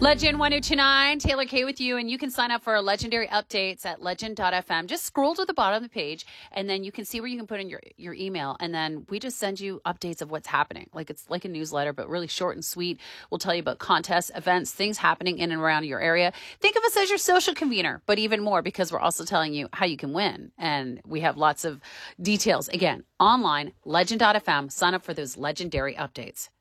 Legend 1029, Taylor K with you, and you can sign up for our legendary updates at legend.fm. Just scroll to the bottom of the page, and then you can see where you can put in your email, and then we just send you updates of what's happening. Like it's like a newsletter, but really short and sweet. We'll tell you about contests, events, things happening in and around your area. Think of us as your social convener, but even more because we're also telling you how you can win, and we have lots of details. Again, online, legend.fm. Sign up for those legendary updates.